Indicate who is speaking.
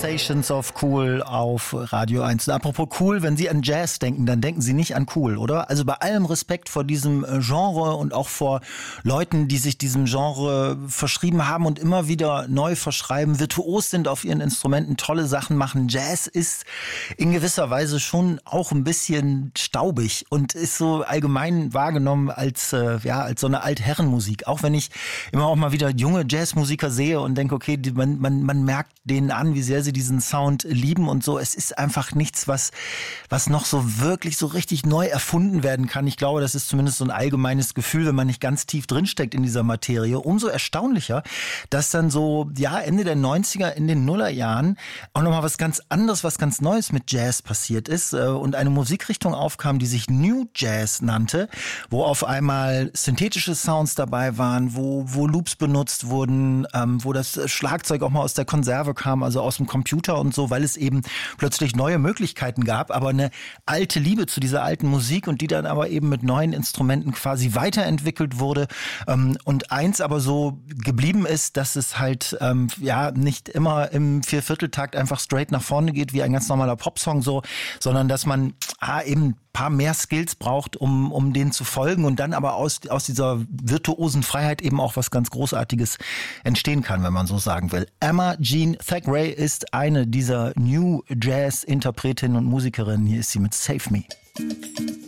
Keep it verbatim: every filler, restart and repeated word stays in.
Speaker 1: Sensations of Cool auf Radio eins. Und apropos cool, wenn Sie an Jazz denken, dann denken Sie nicht an cool, oder? Also bei allem Respekt vor diesem Genre und auch vor Leuten, die sich diesem Genre verschrieben haben und immer wieder neu verschreiben, virtuos sind auf ihren Instrumenten, tolle Sachen machen. Jazz ist in gewisser Weise schon auch ein bisschen staubig und ist so allgemein wahrgenommen als, äh, ja, als so eine Altherrenmusik. Auch wenn ich immer auch mal wieder junge Jazzmusiker sehe und denke, okay, die, man, man, man merkt denen an, wie sehr sie diesen Sound lieben und so. Es ist einfach nichts, was, was noch so wirklich so richtig neu erfunden werden kann. Ich glaube, das ist zumindest so ein allgemeines Gefühl, wenn man nicht ganz tief drinsteckt in dieser Materie. Umso erstaunlicher, dass dann so, ja, Ende der neunziger, in den Nullerjahren auch nochmal was ganz anderes, was ganz Neues mit Jazz passiert ist und eine Musikrichtung aufkam, die sich New Jazz nannte, wo auf einmal synthetische Sounds dabei waren, wo, wo Loops benutzt wurden, ähm, wo das Schlagzeug auch mal aus der Konserve kam, also aus dem Computer und so, weil es eben plötzlich neue Möglichkeiten gab, aber eine alte Liebe zu dieser alten Musik und die dann aber eben mit neuen Instrumenten quasi weiterentwickelt wurde. Ähm, und eins aber so geblieben ist, dass es halt ähm, ja nicht immer im Viervierteltakt einfach straight nach vorne geht, wie ein ganz normaler Popsong so, sondern dass man ah, eben paar mehr Skills braucht, um um denen zu folgen und dann aber aus aus dieser virtuosen Freiheit eben auch was ganz Großartiges entstehen kann, wenn man so sagen will. Emma Jean Thackeray ist eine dieser New Jazz Interpretinnen und Musikerinnen. Hier ist sie mit Save Me.